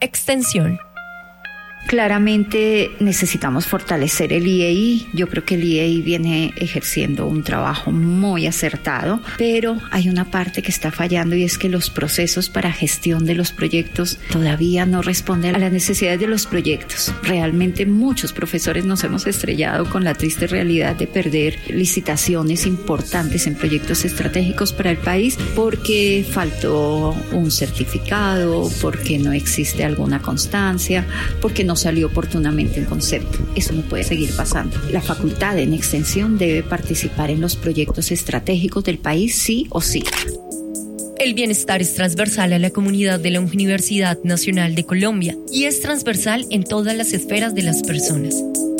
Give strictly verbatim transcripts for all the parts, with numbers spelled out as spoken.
Extensión. Claramente necesitamos fortalecer el I E I. Yo creo que el I E I viene ejerciendo un trabajo muy acertado, pero hay una parte que está fallando y es que los procesos para gestión de los proyectos todavía no responden a las necesidades de los proyectos. Realmente muchos profesores nos hemos estrellado con la triste realidad de perder licitaciones importantes en proyectos estratégicos para el país porque faltó un certificado, porque no existe alguna constancia, porque no salió oportunamente un concepto. Eso no puede seguir pasando. La facultad en extensión debe participar en los proyectos estratégicos del país sí o sí. El bienestar es transversal a la comunidad de la Universidad Nacional de Colombia y es transversal en todas las esferas de las personas.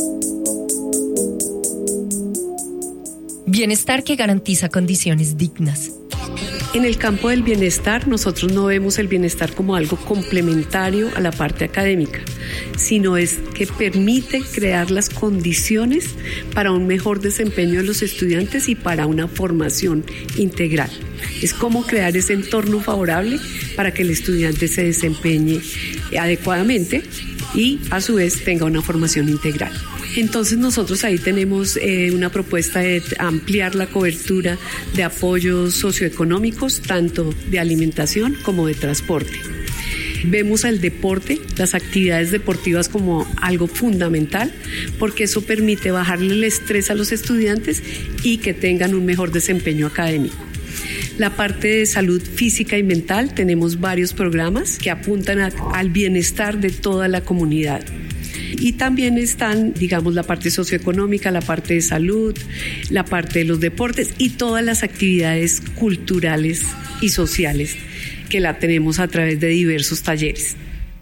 Bienestar que garantiza condiciones dignas. En el campo del bienestar, nosotros no vemos el bienestar como algo complementario a la parte académica, sino es que permite crear las condiciones para un mejor desempeño de los estudiantes y para una formación integral. Es como crear ese entorno favorable para que el estudiante se desempeñe adecuadamente y a su vez tenga una formación integral. Entonces nosotros ahí tenemos eh, una propuesta de ampliar la cobertura de apoyos socioeconómicos, tanto de alimentación como de transporte. Vemos al deporte, las actividades deportivas como algo fundamental, porque eso permite bajarle el estrés a los estudiantes y que tengan un mejor desempeño académico. La parte de salud física y mental, tenemos varios programas que apuntan a, al bienestar de toda la comunidad. Y también están, digamos, la parte socioeconómica, la parte de salud, la parte de los deportes y todas las actividades culturales y sociales que la tenemos a través de diversos talleres.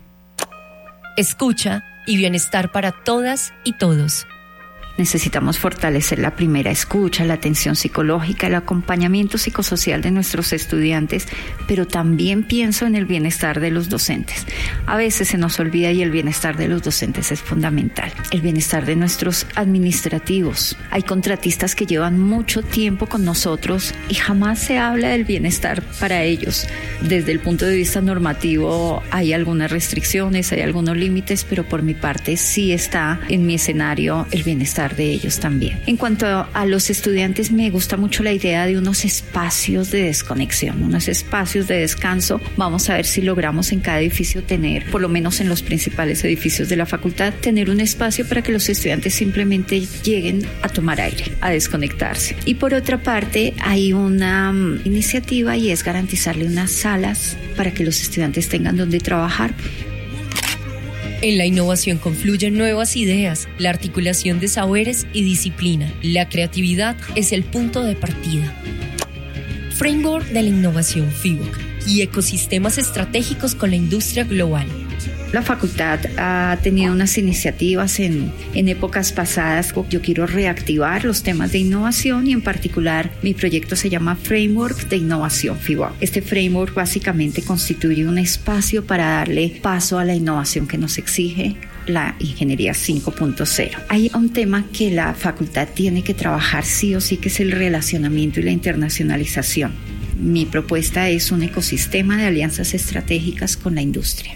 Escucha y bienestar para todas y todos. Necesitamos fortalecer la primera escucha, la atención psicológica, el acompañamiento psicosocial de nuestros estudiantes, pero también pienso en el bienestar de los docentes. A veces se nos olvida y el bienestar de los docentes es fundamental. El bienestar de nuestros administrativos. Hay contratistas que llevan mucho tiempo con nosotros y jamás se habla del bienestar para ellos. Desde el punto de vista normativo hay algunas restricciones, hay algunos límites, pero por mi parte sí está en mi escenario el bienestar de ellos también. En cuanto a los estudiantes, me gusta mucho la idea de unos espacios de desconexión, unos espacios de descanso. Vamos a ver si logramos en cada edificio tener, por lo menos en los principales edificios de la facultad, tener un espacio para que los estudiantes simplemente lleguen a tomar aire, a desconectarse. Y por otra parte, hay una um, iniciativa y es garantizarle unas salas para que los estudiantes tengan donde trabajar. En la innovación confluyen nuevas ideas, la articulación de saberes y disciplina. La creatividad es el punto de partida. Framework de la innovación F I B O C y ecosistemas estratégicos con la industria global. La facultad ha tenido unas iniciativas en, en épocas pasadas. Yo quiero reactivar los temas de innovación y en particular mi proyecto se llama Framework de Innovación F I B O C. Este framework básicamente constituye un espacio para darle paso a la innovación que nos exige la ingeniería cinco punto cero. Hay un tema que la facultad tiene que trabajar sí o sí, que es el relacionamiento y la internacionalización. Mi propuesta es un ecosistema de alianzas estratégicas con la industria.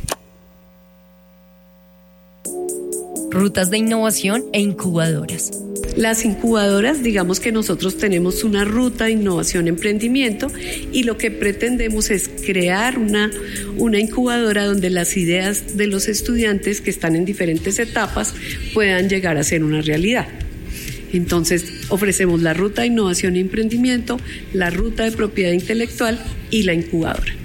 Rutas de innovación e incubadoras. Las incubadoras, digamos que nosotros tenemos una ruta de innovación emprendimiento y lo que pretendemos es crear una, una incubadora donde las ideas de los estudiantes que están en diferentes etapas puedan llegar a ser una realidad. Entonces ofrecemos la ruta de innovación y emprendimiento, la ruta de propiedad intelectual y la incubadora.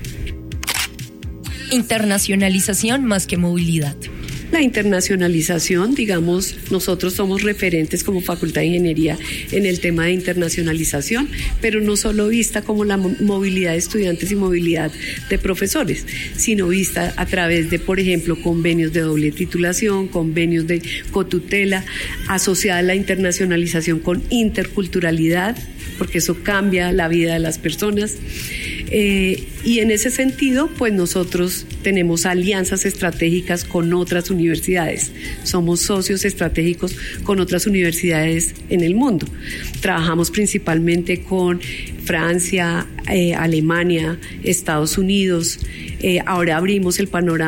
Internacionalización más que movilidad. La internacionalización, digamos, nosotros somos referentes como Facultad de Ingeniería en el tema de internacionalización, pero no solo vista como la movilidad de estudiantes y movilidad de profesores, sino vista a través de, por ejemplo, convenios de doble titulación, convenios de cotutela, asociada a la internacionalización con interculturalidad, porque eso cambia la vida de las personas. Eh, y en ese sentido, pues nosotros tenemos alianzas estratégicas con otras universidades. Somos socios estratégicos con otras universidades en el mundo. Trabajamos principalmente con Francia, eh, Alemania, Estados Unidos. Eh, ahora abrimos el panorama